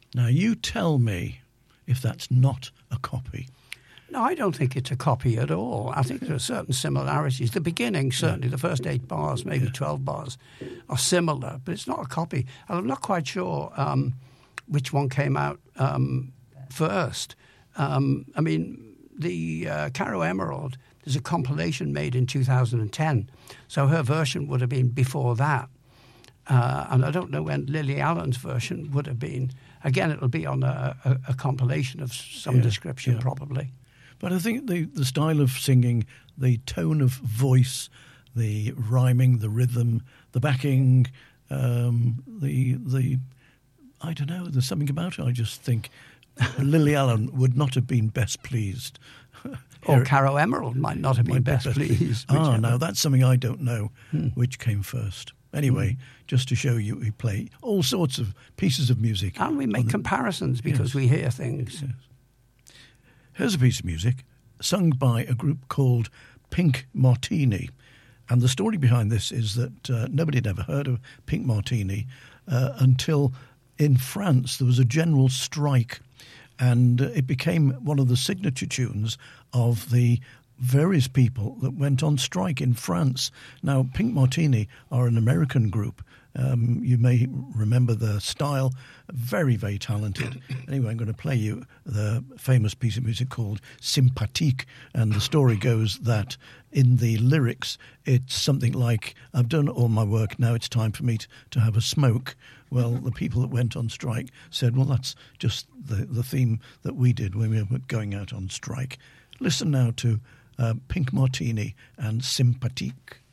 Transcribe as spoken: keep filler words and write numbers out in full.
Now, you tell me if that's not a copy. No, I don't think it's a copy at all. I think there are certain similarities. The beginning, certainly, yeah. the first eight bars, maybe yeah. twelve bars, are similar, but it's not a copy. And I'm not quite sure um, which one came out um, first. Um, I mean, the uh, Caro Emerald, there's a compilation made in two thousand ten, so her version would have been before that. Uh, and I don't know when Lily Allen's version would have been. Again, it'll be on a, a, a compilation of some yeah, description, yeah. probably. But I think the, the style of singing, the tone of voice, the rhyming, the rhythm, the backing, um, the the I don't know. There's something about it. I just think Lily Allen would not have been best pleased. Or Caro Emerald might not have been best, best pleased. pleased. Ah, now that's something I don't know. Hmm. Which came first? Anyway, hmm. just to show you, we play all sorts of pieces of music, and we make the, comparisons because yes. we hear things. Yes. Here's a piece of music sung by a group called Pink Martini. And the story behind this is that uh, nobody had ever heard of Pink Martini uh, until in France there was a general strike, and uh, it became one of the signature tunes of the various people that went on strike in France. Now, Pink Martini are an American group. Um, you may remember their style, very, very talented. Anyway, I'm going to play you the famous piece of music called Sympathique, and the story goes that in the lyrics it's something like, I've done all my work, now it's time for me to, to have a smoke. Well, the people that went on strike said, well, that's just the, the theme that we did when we were going out on strike. Listen now to uh, Pink Martini and Sympathique.